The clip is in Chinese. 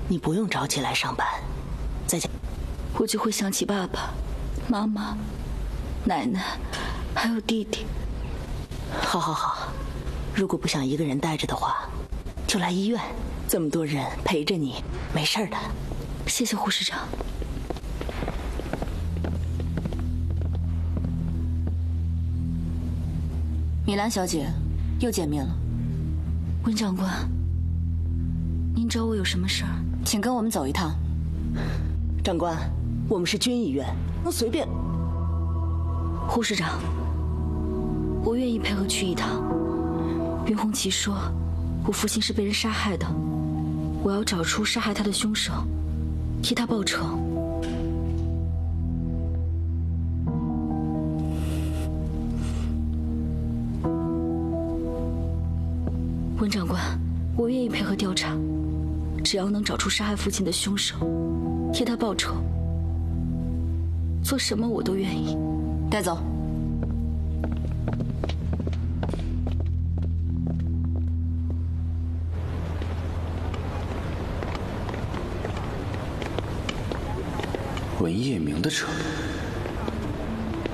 你不用早起来上班，在家我就会想起爸爸、妈妈、奶奶，还有弟弟。 好好好，如果不想一个人待着的话，就来医院，这么多人陪着你，没事的。 谢谢护士长。 米兰小姐，又见面了。 温长官，您找我有什么事儿？ 请跟我们走一趟。 长官，我们是军医院，能随便。 护士长，我愿意配合去一趟。云红旗说，我父亲是被人杀害的，我要找出杀害他的凶手，替他报仇。温长官，我愿意配合调查，只要能找出杀害父亲的凶手，替他报仇，做什么我都愿意。 带走。 文叶明的车。